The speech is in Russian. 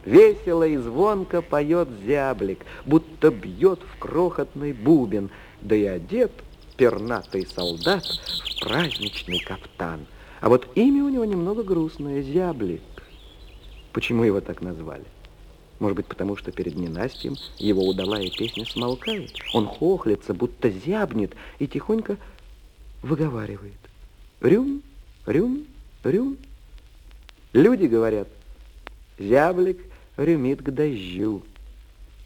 Весело и звонко поет зяблик, будто бьет в крохотный бубен, да и одет пернатый солдат в праздничный кафтан. А вот имя у него немного грустное — Зяблик. Почему его так назвали? Может быть, потому что перед ненастьем его удалая песня смолкает? Он хохлится, будто зябнет, и тихонько выговаривает: рюм, рюм, рюм. Люди говорят: зяблик рюмит к дождю.